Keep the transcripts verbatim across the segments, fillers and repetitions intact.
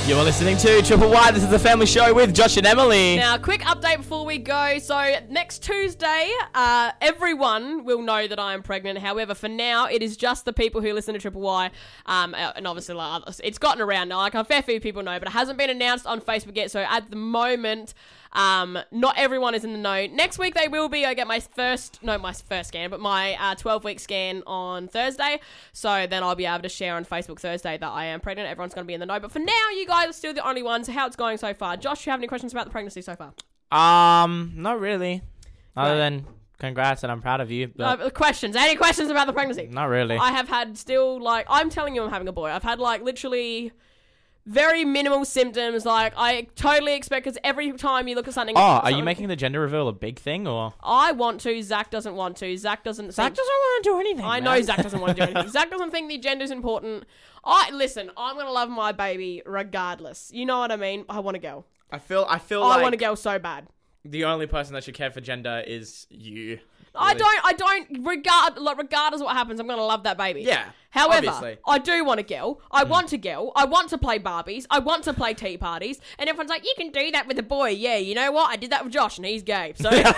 You are listening to Triple Y. This is the family show with Josh and Emily. Now, quick update before we go. So, next Tuesday, uh, everyone will know that I am pregnant. However, for now, it is just the people who listen to Triple Y, um, and obviously like others. It's gotten around now. Like, a fair few people know, but it hasn't been announced on Facebook yet. So, at the moment, um, not everyone is in the know. Next week, they will be. I get my first, no, my first scan, but my uh, twelve-week scan on Thursday. So, then I'll be able to share on Facebook Thursday that I am pregnant. Everyone's going to be in the know. But for now, you guys are still the only ones. How it's going so far. Josh, do you have any questions about the pregnancy so far? Um, not really. Other Right. than congrats and I'm proud of you. But Uh, questions. Any questions about the pregnancy? not really. I have had still, like, I'm telling you I'm having a boy. I've had, like, literally very minimal symptoms. Like, I totally expect, because every time you look at something... oh, are something, you making the gender reveal a big thing or? I want to. Zach doesn't want to. Zach doesn't... Zach think, doesn't want to do anything. I man. know Zach doesn't want to do anything. Zach doesn't think the gender's important. I Listen, I'm going to love my baby regardless. You know what I mean? I want a girl. I feel. I feel I like want a girl so bad. the only person that should care for gender is you. I Really. don't, I don't, regard, like, regardless of what happens, I'm going to love that baby. Yeah. However, obviously. I do want a girl. I mm. want a girl. I want to play Barbies. I want to play tea parties. And everyone's like, you can do that with a boy. Yeah, you know what? I did that with Josh and he's gay. So, you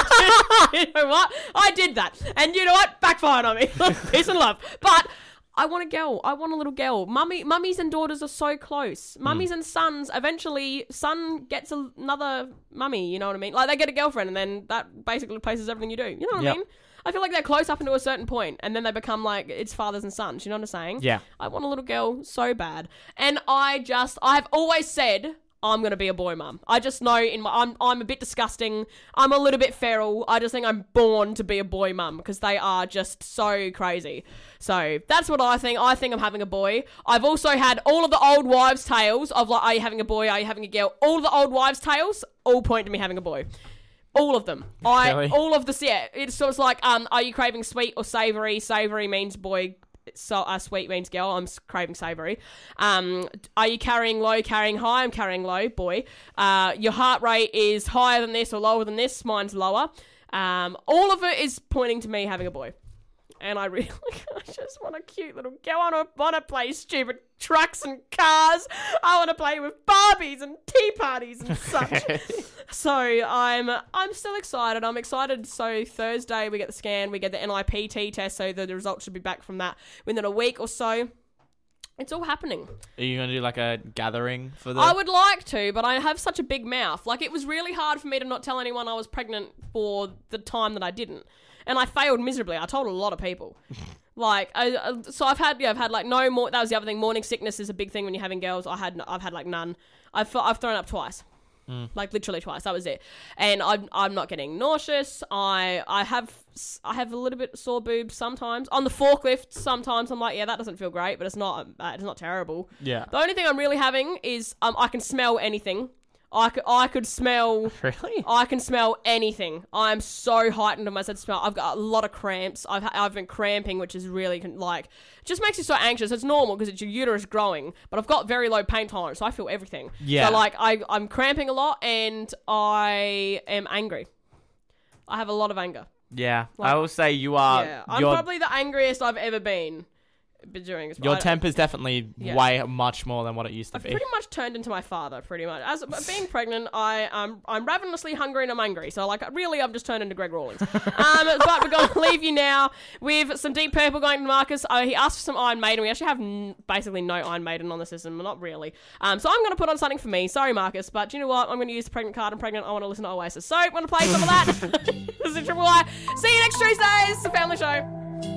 know what? I did that. And you know what? Backfired on me. Peace and love. But I want a girl. I want a little girl. Mummy, mummies and daughters are so close. Mummies mm. and sons, eventually, son gets a, another mummy, you know what I mean? Like, they get a girlfriend and then that basically replaces everything you do. You know what yep. I mean? I feel like they're close up until a certain point, and then they become like, it's fathers and sons. You know what I'm saying? Yeah. I want a little girl so bad. And I just, I've always said, I'm going to be a boy mum. I just know in my, I'm, I'm a bit disgusting. I'm a little bit feral. I just think I'm born to be a boy mum because they are just so crazy. So that's what I think. I think I'm having a boy. I've also had all of the old wives' tales of like, are you having a boy? Are you having a girl? All of the old wives' tales all point to me having a boy. All of them. I Really? all of the yeah. It's sort of like, um, are you craving sweet or savoury? Savoury means boy. So uh, sweet means girl. I'm craving savoury. Um, are you carrying low, carrying high? I'm carrying low, boy. Uh, your heart rate is higher than this or lower than this. Mine's lower. Um, all of it is pointing to me having a boy. And I really, I just want a cute little girl. I don't want to play stupid trucks and cars. I want to play with Barbies and tea parties and such. So I'm, I'm still excited. I'm excited. So Thursday we get the scan, we get the N I P T test. So the results should be back from that within a week or so. It's all happening. Are you going to do like a gathering for the... I would like to, but I have such a big mouth. Like, it was really hard for me to not tell anyone I was pregnant for the time that I didn't. And I failed miserably. I told a lot of people. Like, I, so I've had, yeah, I've had like no more, that was the other thing. Morning sickness is a big thing when you're having girls. I had, I've had like none. I've, I've thrown up twice. Mm. Like literally twice. That was it. And I'm, I'm not getting nauseous. I, I have, I have a little bit sore boobs sometimes. On the forklift, sometimes I'm like, yeah, that doesn't feel great, but it's not, uh, it's not terrible. Yeah. The only thing I'm really having is, um, I can smell anything. I could, I could smell... Really? I can smell anything. I'm so heightened on my sense of smell. I've got a lot of cramps. I've I've been cramping, which is really, like... It just makes you so anxious. It's normal because it's your uterus growing. But I've got very low pain tolerance, so I feel everything. Yeah. So, like, I, I'm cramping a lot and I am angry. I have a lot of anger. Yeah. Like, I will say you are... Yeah. I'm your, probably the angriest I've ever been. During this, your I, temper's definitely yeah. way much more than what it used to I've be. pretty much turned into my father, pretty much. As being pregnant, I um, I'm ravenously hungry and I'm angry. So, like, really, I've just turned into Greg Rawlings. um, but we're going to leave you now with some Deep Purple going to Marcus. Uh, he asked for some Iron Maiden. We actually have n- basically no Iron Maiden on the system, not really. Um, so I'm going to put on something for me. Sorry, Marcus, but you know what? I'm going to use the pregnant card. I'm pregnant. I want to listen to Oasis. So I'm going to play some of that. This is Triple Y. See you next Tuesday. It's the family show.